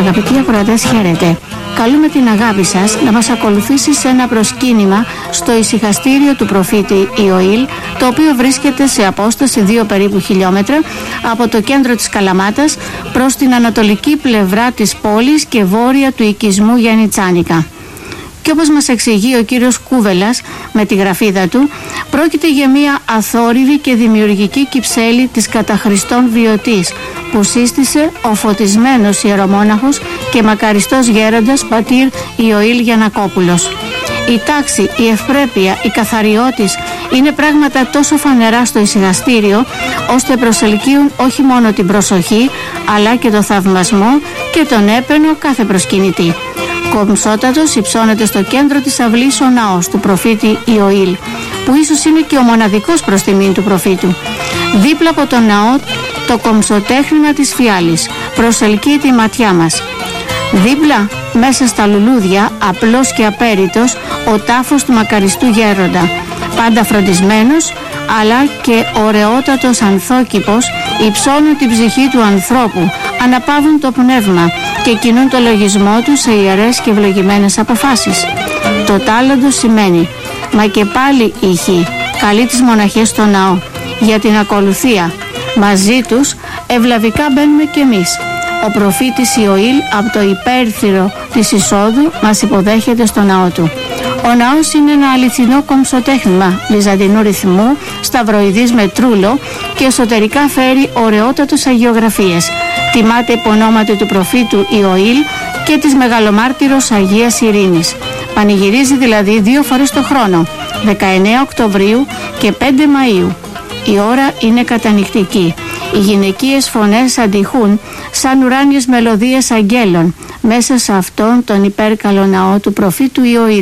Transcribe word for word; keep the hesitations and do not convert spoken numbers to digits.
Αγαπητοί ακροατές, χαίρετε. Καλούμε την αγάπη σας να μας ακολουθήσει σε ένα προσκύνημα στο ησυχαστήριο του προφήτη Ιωήλ, το οποίο βρίσκεται σε απόσταση δύο περίπου χιλιόμετρα από το κέντρο της Καλαμάτας προς την ανατολική πλευρά της πόλης και βόρεια του οικισμού Γιαννιτσάνικα. Και όπως μας εξηγεί ο κύριος Κούβελας με τη γραφίδα του, πρόκειται για μια αθόρυβη και δημιουργική κυψέλη της κατά Χριστόν Βιωτής, που σύστησε ο φωτισμένος ιερομόναχος και μακαριστός γέροντας πατήρ Ιωήλ Γιαννακόπουλος. Η τάξη, η ευπρέπεια, η καθαριότης είναι πράγματα τόσο φανερά στο ησυχαστήριο, ώστε προσελκύουν όχι μόνο την προσοχή, αλλά και το θαυμασμό και τον έπαινο κάθε προσκυνητή. Κομψότατος υψώνεται στο κέντρο της αυλής ο ναός του προφήτη Ιωήλ, που ίσως είναι και ο μοναδικός προς τιμήν του προφήτου. Δίπλα από τον ναό το κομψοτέχνημα της φιάλης προσελκύει τη ματιά μας. Δίπλα, μέσα στα λουλούδια, απλός και απέριτος, ο τάφος του μακαριστού γέροντα, πάντα φροντισμένος, αλλά και ωραιότατος ανθόκηπος, υψώνουν την ψυχή του ανθρώπου, αναπαύουν το πνεύμα και κινούν το λογισμό του σε ιερές και ευλογημένες αποφάσεις. Το τάλαντο σημαίνει, μα και πάλι ηχεί, καλεί τις μοναχές στο ναό, για την ακολουθία. Μαζί τους ευλαβικά μπαίνουμε κι εμείς. Ο προφήτης Ιωήλ από το υπέρθυρο της εισόδου μας υποδέχεται στο ναό του. Ο ναός είναι ένα αληθινό κομψοτέχνημα βυζαντινού ρυθμού, σταυροειδής με τρούλο και εσωτερικά φέρει ωραιότατες αγιογραφίες. Τιμάται υπό ονόματι του προφήτου Ιωήλ και της μεγαλομάρτυρος Αγίας Ειρήνης. Πανηγυρίζει δηλαδή δύο φορές το χρόνο, δεκαεννέα Οκτωβρίου και πέντε Μαΐου. Η ώρα είναι κατανυκτική. Οι γυναικείες φωνές αντιχούν σαν ουράνιες μελωδίες αγγέλων μέσα σε αυτόν τον υπέρκαλο ναό του προφήτου Ιωήλ.